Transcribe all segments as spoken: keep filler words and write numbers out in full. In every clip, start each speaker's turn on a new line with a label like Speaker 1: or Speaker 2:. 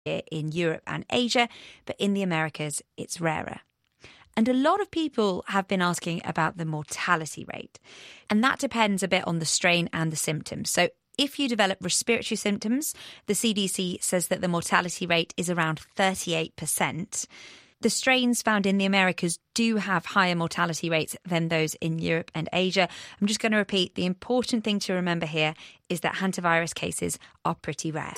Speaker 1: in Europe and Asia, but in the Americas, it's rarer. And a lot of people have been asking about the mortality rate. And that depends a bit on the strain and the symptoms. So if you develop respiratory symptoms, the C D C says that the mortality rate is around thirty-eight percent. The strains found in the Americas do have higher mortality rates than those in Europe and Asia. I'm just going to repeat, the important thing to remember here is that hantavirus cases are pretty rare.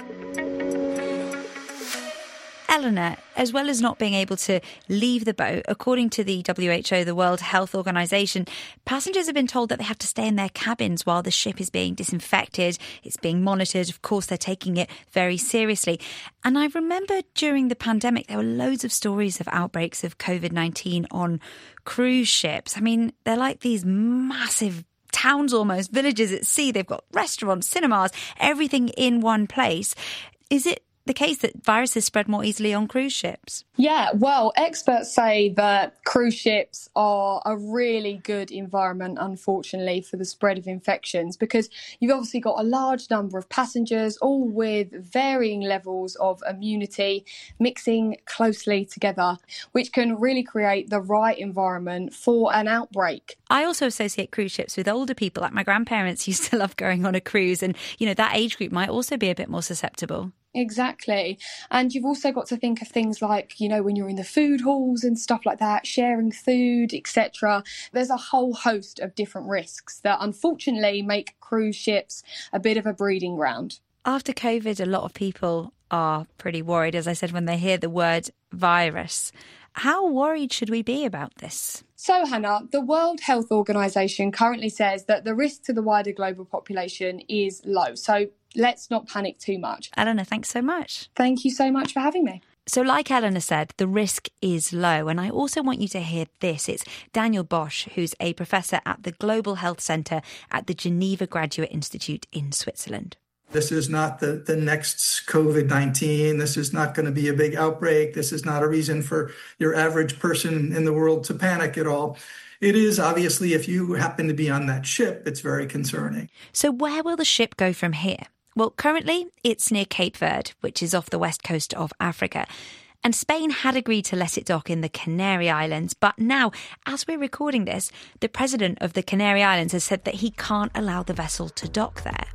Speaker 1: Eleanor, as well as not being able to leave the boat, according to the W H O, the World Health Organization, passengers have been told that they have to stay in their cabins while the ship is being disinfected. It's being monitored. Of course, they're taking it very seriously. And I remember during the pandemic, there were loads of stories of outbreaks of COVID nineteen on cruise ships. I mean, they're like these massive towns, almost villages at sea. They've got restaurants, cinemas, everything in one place. Is it the case that viruses spread more easily on cruise ships?
Speaker 2: Yeah, well, experts say that cruise ships are a really good environment, unfortunately, for the spread of infections, because you've obviously got a large number of passengers, all with varying levels of immunity, mixing closely together, which can really create the right environment for an outbreak.
Speaker 1: I also associate cruise ships with older people. Like my grandparents used to love going on a cruise, and, you know, that age group might also be a bit more susceptible.
Speaker 2: Exactly. And you've also got to think of things like, you know, when you're in the food halls and stuff like that, sharing food, et cetera. There's a whole host of different risks that unfortunately make cruise ships a bit of a breeding ground.
Speaker 1: After COVID, a lot of people are pretty worried, as I said, when they hear the word virus. How worried should we be about this?
Speaker 2: So, Hannah, the World Health Organization currently says that the risk to the wider global population is low. So let's not panic too much.
Speaker 1: Eleanor, thanks so much.
Speaker 2: Thank you so much for having me.
Speaker 1: So like Eleanor said, the risk is low. And I also want you to hear this. It's Daniel Bosch, who's a professor at the Global Health Centre at the Geneva Graduate Institute in Switzerland.
Speaker 3: This is not the, the next COVID nineteen. This is not going to be a big outbreak. This is not a reason for your average person in the world to panic at all. It is, obviously, if you happen to be on that ship, it's very concerning.
Speaker 1: So where will the ship go from here? Well, currently it's near Cape Verde, which is off the west coast of Africa. And Spain had agreed to let it dock in the Canary Islands. But now, as we're recording this, the president of the Canary Islands has said that he can't allow the vessel to dock there.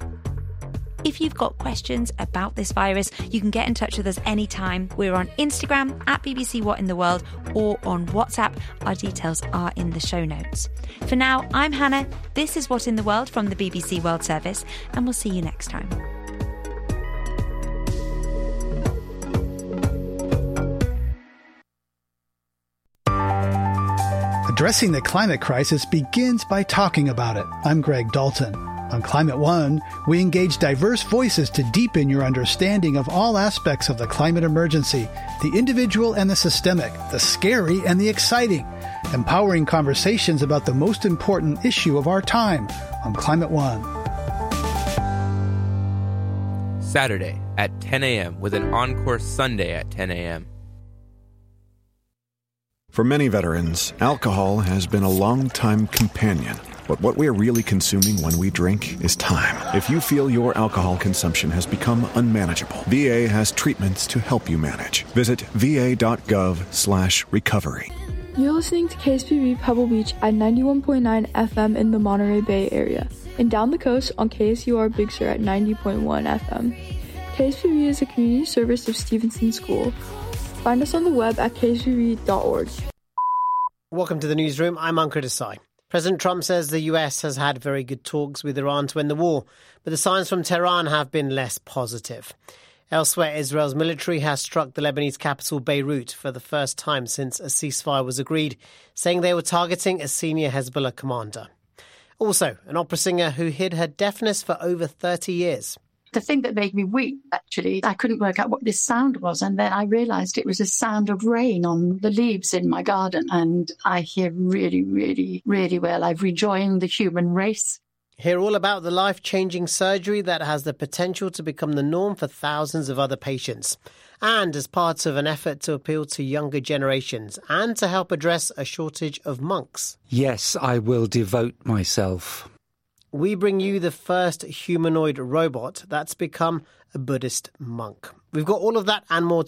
Speaker 1: If you've got questions about this virus, you can get in touch with us anytime. We're on Instagram at B B C What in the World or on WhatsApp. Our details are in the show notes. For now, I'm Hannah. This is What in the World from the B B C World Service, and we'll see you next time.
Speaker 4: Addressing the climate crisis begins by talking about it. I'm Greg Dalton. On Climate One, we engage diverse voices to deepen your understanding of all aspects of the climate emergency, the individual and the systemic, the scary and the exciting, empowering conversations about the most important issue of our time on Climate One.
Speaker 5: Saturday at ten a.m. with an encore Sunday at ten a.m.
Speaker 6: For many veterans, alcohol has been a long-time companion. But what we're really consuming when we drink is time. If you feel your alcohol consumption has become unmanageable, V A has treatments to help you manage. Visit va.gov slash recovery.
Speaker 7: You're listening to K S P V Pebble Beach at ninety-one point nine F M in the Monterey Bay area, and down the coast on K S U R Big Sur at ninety point one F M. K S P V is a community service of Stevenson School. Find us on the web at k s p v dot org.
Speaker 8: Welcome to the newsroom. I'm Ankur Desai. President Trump says the U S has had very good talks with Iran to end the war, but the signs from Tehran have been less positive. Elsewhere, Israel's military has struck the Lebanese capital Beirut for the first time since a ceasefire was agreed, saying they were targeting a senior Hezbollah commander. Also, an opera singer who hid her deafness for over thirty years.
Speaker 9: The thing that made me weep, actually, I couldn't work out what this sound was. And then I realised it was a sound of rain on the leaves in my garden. And I hear really, really, really well. I've rejoined the human race.
Speaker 8: Hear all about the life-changing surgery that has the potential to become the norm for thousands of other patients. And as part of an effort to appeal to younger generations and to help address a shortage of monks.
Speaker 10: Yes, I will devote myself
Speaker 8: we bring you the first humanoid robot that's become a Buddhist monk. We've got all of that and more